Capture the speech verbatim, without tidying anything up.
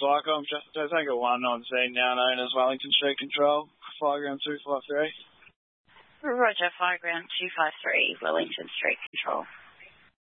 Cycom, Tango one on scene, now known as Wellington Street Control, Fireground two five three. Roger, Fireground two five three, Wellington Street Control.